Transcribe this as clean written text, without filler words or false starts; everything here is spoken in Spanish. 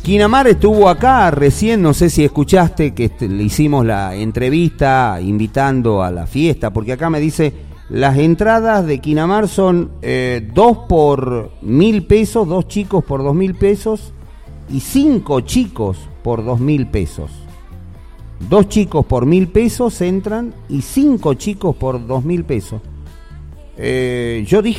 Kinamar estuvo acá recién, no sé si escuchaste que le hicimos la entrevista invitando a la fiesta, porque acá me dice, las entradas de Kinamar son 2 por 1.000 pesos, 2 chicos por 2.000 pesos y 5 chicos por 2.000 pesos. 2 chicos por 1.000 pesos entran y 5 chicos por 2.000 pesos. Yo dije